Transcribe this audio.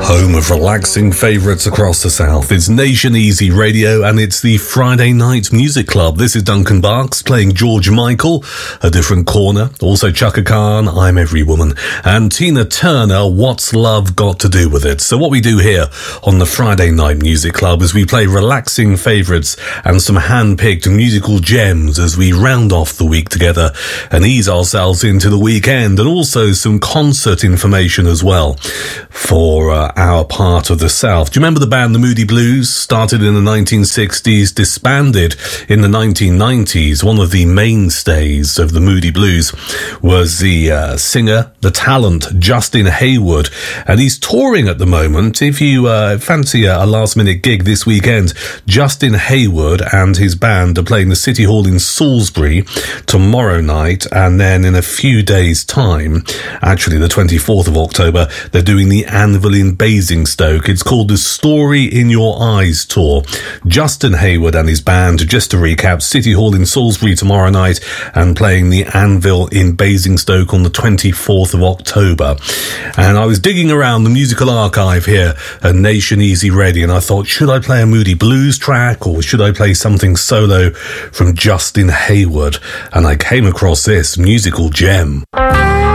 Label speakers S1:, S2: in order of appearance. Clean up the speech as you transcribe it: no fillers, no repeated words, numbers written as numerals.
S1: Home of relaxing favourites across the South. It's Nation Easy Radio and it's the Friday Night Music Club. This is Duncan Barks playing George Michael, A Different Corner. Also Chaka Khan, I'm Every Woman. And Tina Turner, What's Love Got to Do With It? So what we do here on the Friday Night Music Club is we play relaxing favourites and some hand-picked musical gems as we round off the week together and ease ourselves into the weekend, and also some concert information as well for our part of the South. Do you remember the band The Moody Blues? Started in the 1960s, disbanded in the 1990s. One of the mainstays of the Moody Blues was the singer, the talent, Justin Hayward, and he's touring at the moment. If you fancy a last-minute gig this weekend, Justin Hayward and his band are playing the City Hall in Salisbury tomorrow night, and then in a few days' time, actually the 24th of October, they're doing the Anvil in Basingstoke. It's called the Story in Your Eyes Tour. Justin Hayward and his band, just to recap, City Hall in Salisbury tomorrow night and playing the Anvil in Basingstoke on the 24th of October. And I was digging around the musical archive here at Nation Easy Radio, and I thought, should I play a Moody Blues track or should I play something solo from Justin Hayward? And I came across this musical gem.